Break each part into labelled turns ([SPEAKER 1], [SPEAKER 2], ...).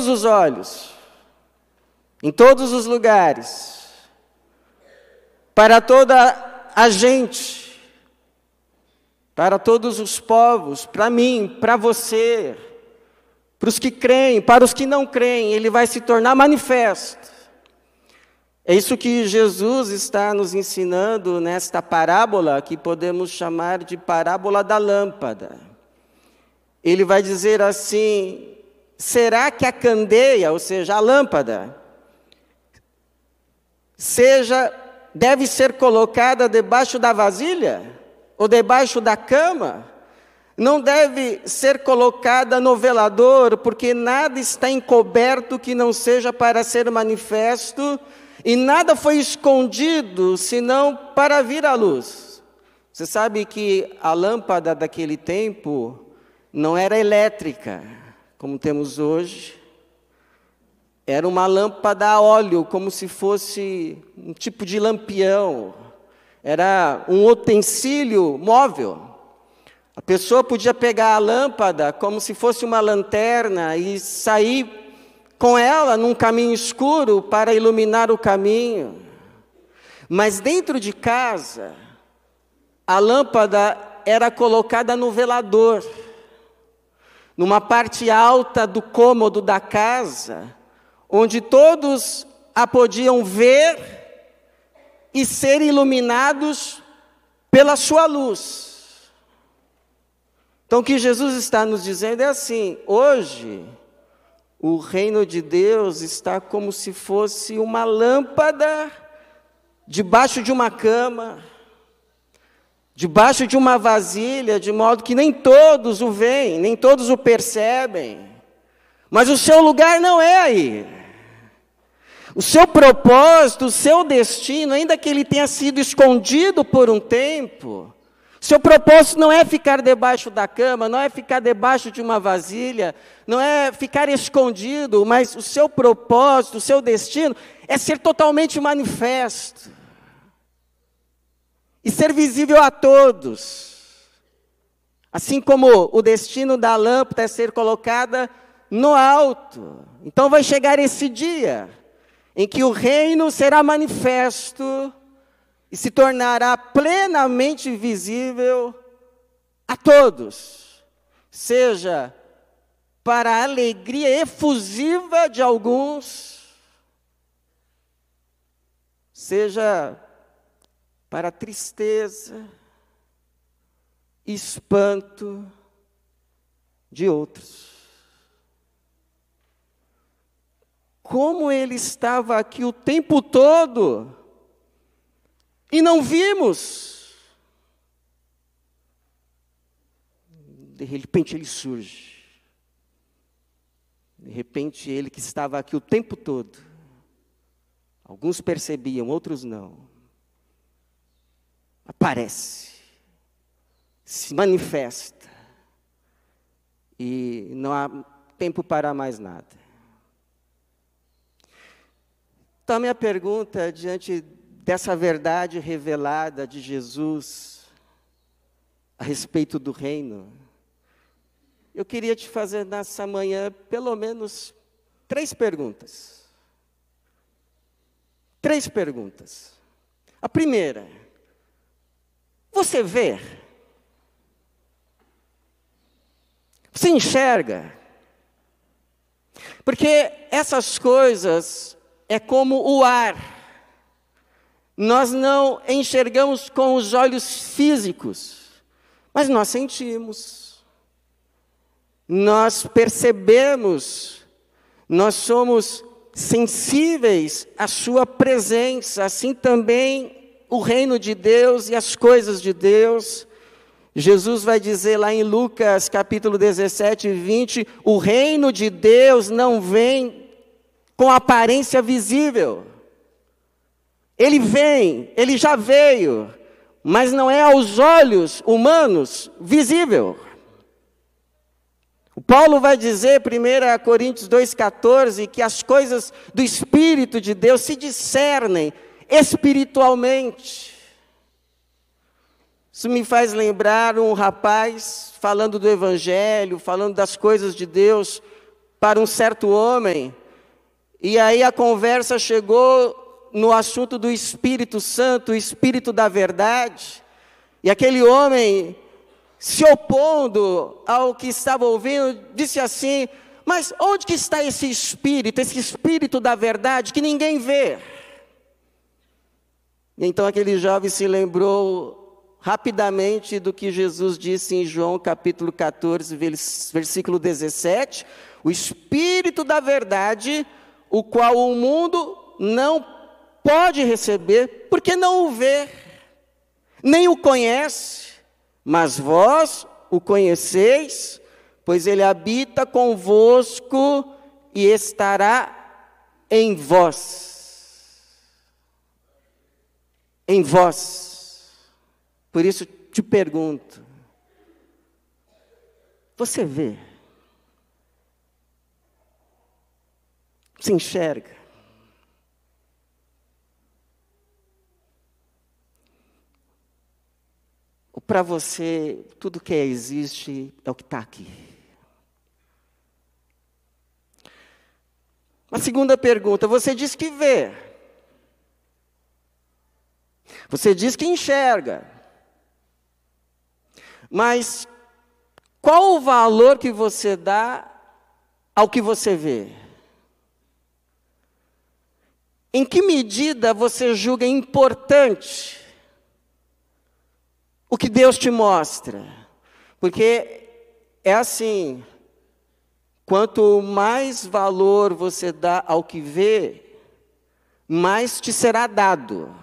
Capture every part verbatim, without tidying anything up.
[SPEAKER 1] todos os olhos, em todos os lugares, para toda a gente, para todos os povos, para mim, para você, para os que creem, para os que não creem, ele vai se tornar manifesto. É isso que Jesus está nos ensinando nesta parábola, que podemos chamar de parábola da lâmpada. Ele vai dizer assim: será que a candeia, ou seja, a lâmpada, seja, deve ser colocada debaixo da vasilha? Ou debaixo da cama? Não deve ser colocada no velador, porque nada está encoberto que não seja para ser manifesto, e nada foi escondido, senão para vir à luz. Você sabe que a lâmpada daquele tempo não era elétrica, como temos hoje. Era uma lâmpada a óleo, como se fosse um tipo de lampião. Era um utensílio móvel. A pessoa podia pegar a lâmpada como se fosse uma lanterna e sair com ela num caminho escuro para iluminar o caminho. Mas dentro de casa, a lâmpada era colocada no velador, numa parte alta do cômodo da casa, onde todos a podiam ver e ser iluminados pela sua luz. Então o que Jesus está nos dizendo é assim: hoje o reino de Deus está como se fosse uma lâmpada debaixo de uma cama, debaixo de uma vasilha, de modo que nem todos o veem, nem todos o percebem. Mas o seu lugar não é aí. O seu propósito, o seu destino, ainda que ele tenha sido escondido por um tempo, seu propósito não é ficar debaixo da cama, não é ficar debaixo de uma vasilha, não é ficar escondido, mas o seu propósito, o seu destino é ser totalmente manifesto e ser visível a todos. Assim como o destino da lâmpada é ser colocada no alto. Então vai chegar esse dia em que o reino será manifesto e se tornará plenamente visível a todos, seja para a alegria efusiva de alguns, seja para a tristeza, espanto de outros. Como ele estava aqui o tempo todo e não vimos. De repente ele surge. De repente ele que estava aqui o tempo todo. Alguns percebiam, outros não. Aparece. Se manifesta. E não há tempo para mais nada. Então a minha pergunta diante dessa verdade revelada de Jesus a respeito do reino, eu queria te fazer nessa manhã pelo menos três perguntas. Três perguntas. A primeira: você vê? Você enxerga? Porque essas coisas é como o ar. Nós não enxergamos com os olhos físicos, mas nós sentimos, nós percebemos, nós somos sensíveis à sua presença. Assim também o reino de Deus e as coisas de Deus. Jesus vai dizer lá em Lucas capítulo dezessete, vinte, o reino de Deus não vem com aparência visível. Ele vem, ele já veio, mas não é aos olhos humanos visível. O Paulo vai dizer, primeira Coríntios dois, quatorze, que as coisas do Espírito de Deus se discernem espiritualmente. Isso me faz lembrar um rapaz falando do Evangelho, falando das coisas de Deus para um certo homem, e aí a conversa chegou no assunto do Espírito Santo, o Espírito da verdade, e aquele homem, se opondo ao que estava ouvindo, disse assim: mas onde que está esse Espírito, esse Espírito da verdade que ninguém vê? E então aquele jovem se lembrou rapidamente do que Jesus disse em João capítulo quatorze, versículo dezessete, o Espírito da verdade, o qual o mundo não pode receber, porque não o vê, nem o conhece, mas vós o conheceis, pois ele habita convosco e estará em vós. Em vós. Por isso te pergunto, você vê? Se enxerga? Ou para você, tudo que existe é o que está aqui? Uma segunda pergunta, você diz que vê. Você diz que enxerga. Mas qual o valor que você dá ao que você vê? Em que medida você julga importante o que Deus te mostra? Porque é assim, quanto mais valor você dá ao que vê, mais te será dado,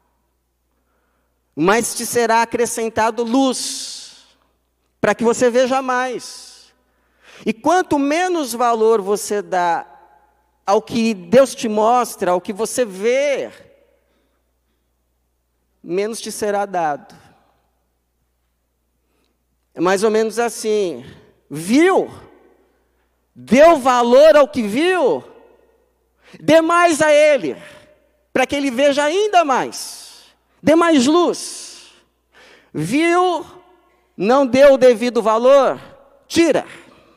[SPEAKER 1] mais te será acrescentado luz, para que você veja mais. E quanto menos valor você dá ao que Deus te mostra, ao que você vê, menos te será dado. É mais ou menos assim, viu? Deu valor ao que viu? Dê mais a ele, para que ele veja ainda mais. Dê mais luz. Viu? Não deu o devido valor? Tira.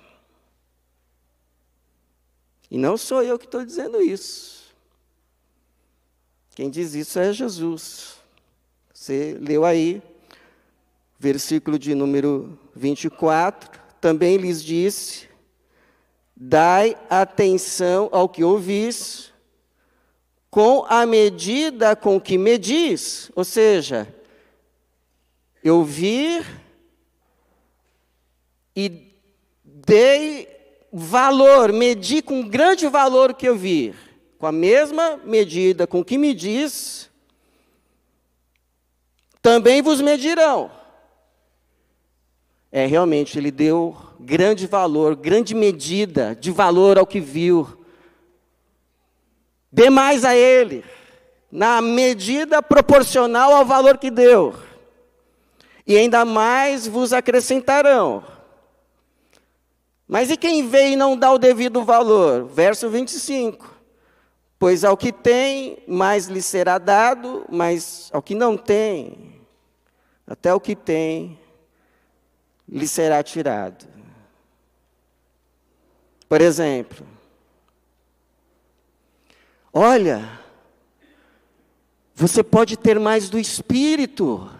[SPEAKER 1] E não sou eu que estou dizendo isso. Quem diz isso é Jesus. Você leu aí, versículo de número vinte e quatro. Também lhes disse: dai atenção ao que ouvis, com a medida com que medis. Ou seja, eu vi e dei valor, medi com grande valor o que eu vi. Com a mesma medida com que medis, também vos medirão. É, realmente, ele deu grande valor, grande medida de valor ao que viu. Dê mais a ele, na medida proporcional ao valor que deu. E ainda mais vos acrescentarão. Mas e quem vê e não dá o devido valor? Verso vinte e cinco. Pois ao que tem, mais lhe será dado, mas ao que não tem, até o que tem, lhe será tirado. Por exemplo, olha, você pode ter mais do Espírito,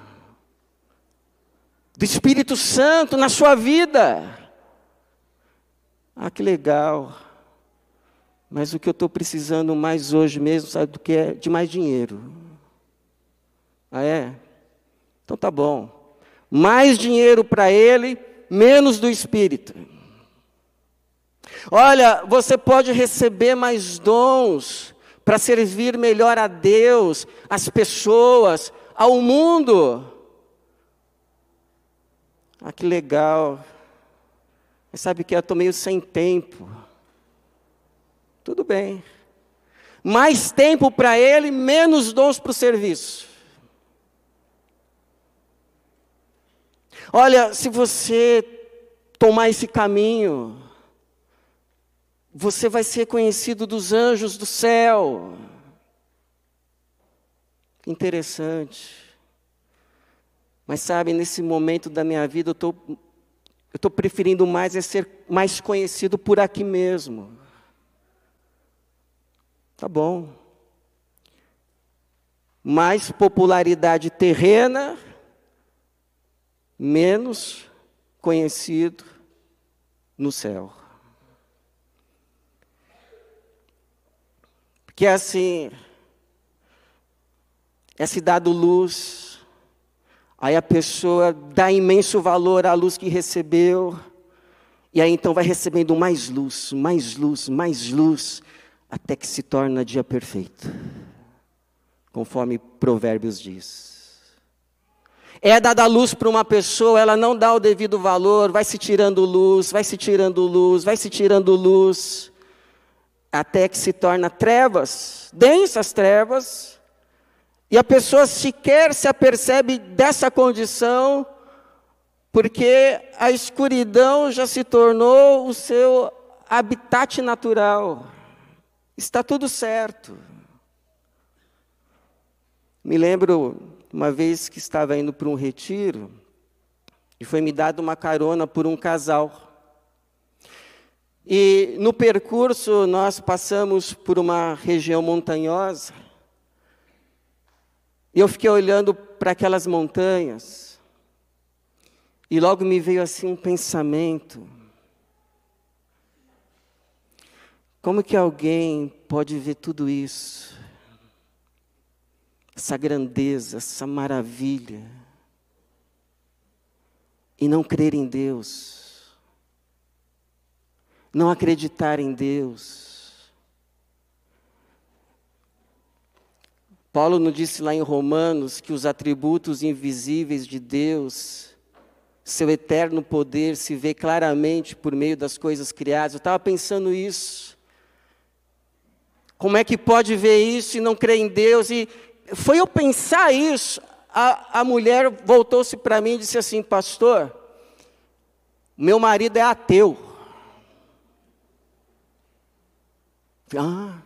[SPEAKER 1] do Espírito Santo na sua vida. Ah, que legal. Mas o que eu estou precisando mais hoje mesmo, sabe do que é? De mais dinheiro. Ah, é? Então tá bom. Mais dinheiro para ele, menos do Espírito. Olha, você pode receber mais dons para servir melhor a Deus, as pessoas, ao mundo. Ah, que legal. Mas sabe que eu estou meio sem tempo. Tudo bem. Mais tempo para ele, menos dons para o serviço. Olha, se você tomar esse caminho, você vai ser conhecido dos anjos do céu. Interessante. Mas sabe, nesse momento da minha vida, eu estou Eu estou preferindo mais é ser mais conhecido por aqui mesmo. Tá bom. Mais popularidade terrena, menos conhecido no céu. Porque assim, é se dado luz, aí a pessoa dá imenso valor à luz que recebeu, e aí então vai recebendo mais luz, mais luz, mais luz, até que se torna dia perfeito, conforme Provérbios diz. É dada luz para uma pessoa, ela não dá o devido valor, vai se tirando luz, vai se tirando luz, vai se tirando luz, até que se torna trevas, densas trevas, e a pessoa sequer se apercebe dessa condição, porque a escuridão já se tornou o seu habitat natural. Está tudo certo. Me lembro uma vez que estava indo para um retiro, e foi me dada uma carona por um casal. E no percurso nós passamos por uma região montanhosa, e eu fiquei olhando para aquelas montanhas, e logo me veio assim um pensamento: como que alguém pode ver tudo isso, essa grandeza, essa maravilha, e não crer em Deus? Não acreditar em Deus. Paulo nos disse lá em Romanos que os atributos invisíveis de Deus, seu eterno poder, se vê claramente por meio das coisas criadas. Eu estava pensando isso. Como é que pode ver isso e não crer em Deus? E foi eu pensar isso, a, a mulher voltou-se para mim e disse assim: pastor, meu marido é ateu. Ah,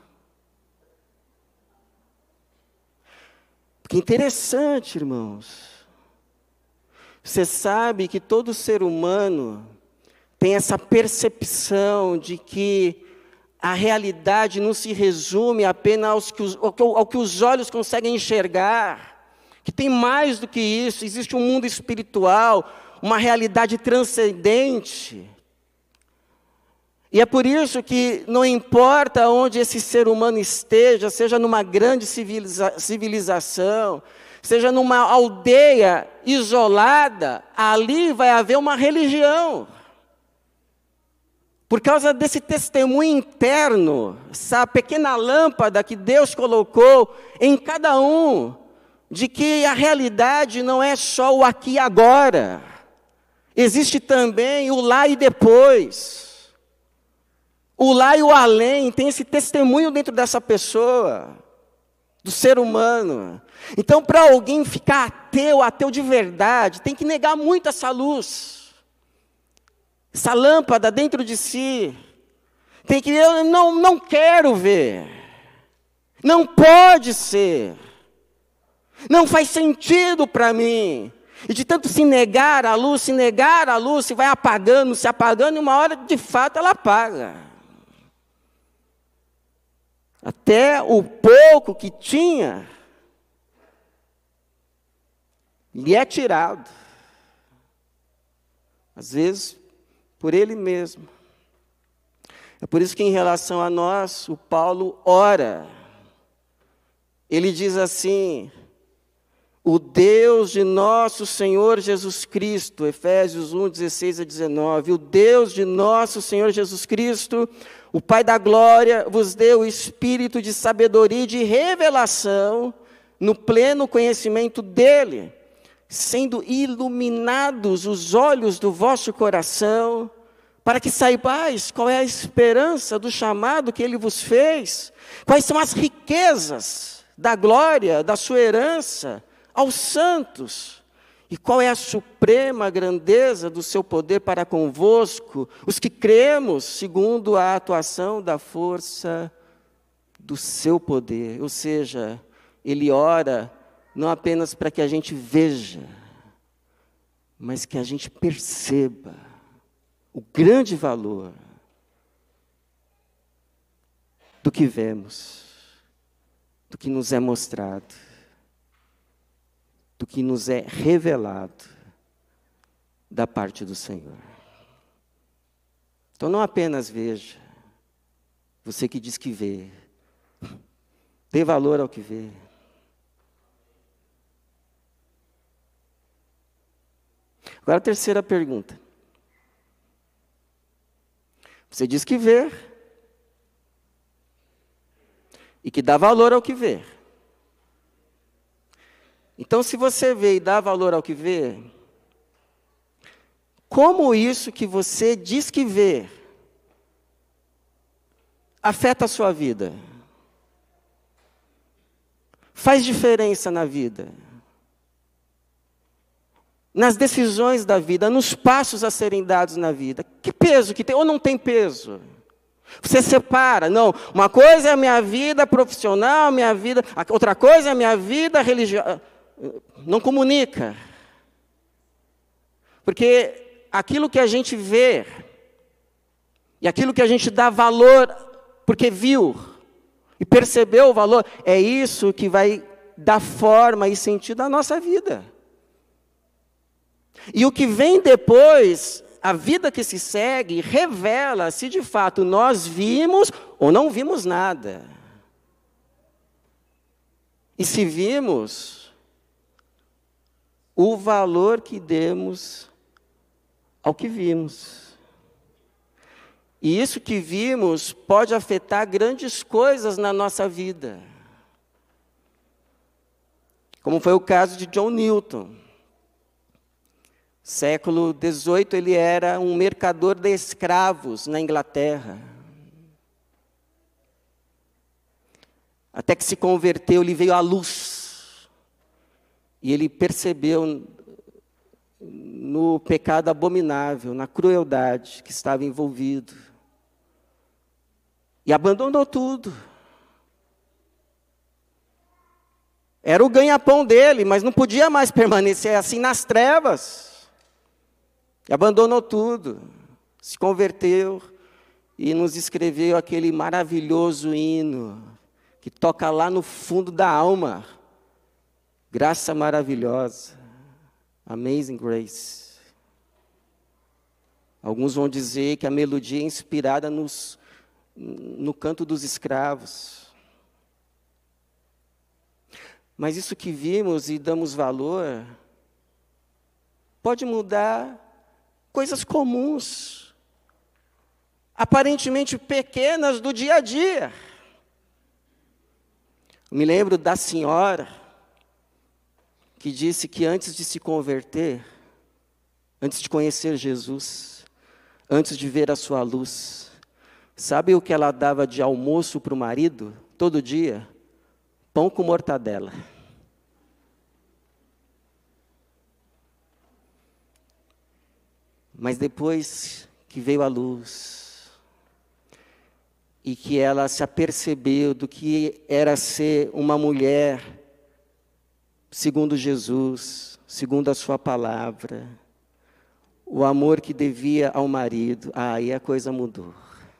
[SPEAKER 1] que interessante, irmãos. Você sabe que todo ser humano tem essa percepção de que a realidade não se resume apenas aos que os, ao, que, ao que os olhos conseguem enxergar, que tem mais do que isso, existe um mundo espiritual, uma realidade transcendente. E é por isso que não importa onde esse ser humano esteja, seja numa grande civiliza- civilização, seja numa aldeia isolada, ali vai haver uma religião. Por causa desse testemunho interno, essa pequena lâmpada que Deus colocou em cada um, de que a realidade não é só o aqui e agora, existe também o lá e depois. O lá e o além, tem esse testemunho dentro dessa pessoa, do ser humano. Então, para alguém ficar ateu, ateu de verdade, tem que negar muito essa luz, essa lâmpada dentro de si. Tem que, eu não, não quero ver, não pode ser, não faz sentido para mim. E de tanto se negar a luz, se negar a luz, se vai apagando, se apagando, e uma hora, de fato, ela apaga. Até o pouco que tinha, lhe é tirado. Às vezes, por ele mesmo. É por isso que em relação a nós, o Paulo ora. Ele diz assim: o Deus de nosso Senhor Jesus Cristo, Efésios um, dezesseis a dezenove, o Deus de nosso Senhor Jesus Cristo, o Pai da glória, vos deu o espírito de sabedoria e de revelação, no pleno conhecimento dele, sendo iluminados os olhos do vosso coração, para que saibais qual é a esperança do chamado que ele vos fez, quais são as riquezas da glória, da sua herança, aos santos, e qual é a suprema grandeza do seu poder para convosco, os que cremos segundo a atuação da força do seu poder. Ou seja, ele ora não apenas para que a gente veja, mas que a gente perceba o grande valor do que vemos, do que nos é mostrado, do que nos é revelado da parte do Senhor. Então não apenas veja, você que diz que vê, dê valor ao que vê. Agora a terceira pergunta. Você diz que vê e que dá valor ao que vê. Então, se você vê e dá valor ao que vê, como isso que você diz que vê afeta a sua vida? Faz diferença na vida? Nas decisões da vida, nos passos a serem dados na vida. Que peso que tem, ou não tem peso? Você separa, não, uma coisa é a minha vida profissional, minha vida, outra coisa é a minha vida religiosa. Não comunica. Porque aquilo que a gente vê, e aquilo que a gente dá valor, porque viu, e percebeu o valor, é isso que vai dar forma e sentido à nossa vida. E o que vem depois, a vida que se segue, revela se de fato nós vimos ou não vimos nada. E se vimos, o valor que demos ao que vimos. E isso que vimos pode afetar grandes coisas na nossa vida. Como foi o caso de John Newton. Século dezoito, ele era um mercador de escravos na Inglaterra. Até que se converteu, ele veio à luz. E ele percebeu no pecado abominável, na crueldade que estava envolvido. E abandonou tudo. Era o ganha-pão dele, mas não podia mais permanecer assim nas trevas. E abandonou tudo, se converteu e nos escreveu aquele maravilhoso hino que toca lá no fundo da alma. Graça maravilhosa, Amazing Grace. Alguns vão dizer que a melodia é inspirada nos, no canto dos escravos. Mas isso que vimos e damos valor pode mudar coisas comuns, aparentemente pequenas do dia a dia. Eu me lembro da senhora que disse que antes de se converter, antes de conhecer Jesus, antes de ver a sua luz, sabe o que ela dava de almoço para o marido todo dia? Pão com mortadela. Mas depois que veio a luz, e que ela se apercebeu do que era ser uma mulher, segundo Jesus, segundo a sua palavra, o amor que devia ao marido, aí a coisa mudou.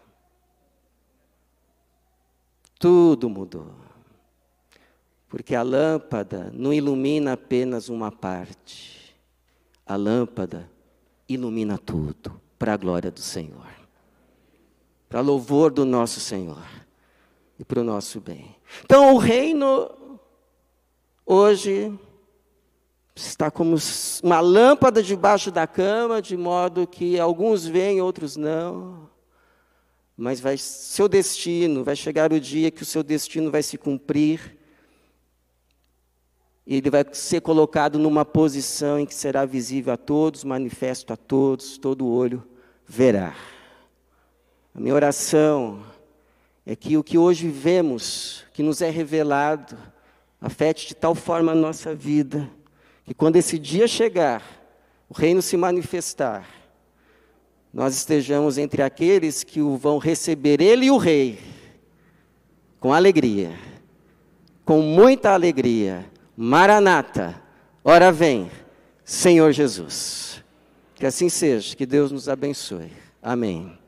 [SPEAKER 1] Tudo mudou. Porque a lâmpada não ilumina apenas uma parte, a lâmpada ilumina tudo, para a glória do Senhor, para louvor do nosso Senhor e para o nosso bem. Então o reino hoje está como uma lâmpada debaixo da cama, de modo que alguns veem, outros não, mas vai, seu destino, vai chegar o dia que o seu destino vai se cumprir, e ele vai ser colocado numa posição em que será visível a todos, manifesto a todos, todo olho verá. A minha oração é que o que hoje vemos, que nos é revelado, afete de tal forma a nossa vida, que quando esse dia chegar, o reino se manifestar, nós estejamos entre aqueles que o vão receber, ele e o rei, com alegria, com muita alegria. Maranata, ora vem, Senhor Jesus. Que assim seja, que Deus nos abençoe. Amém.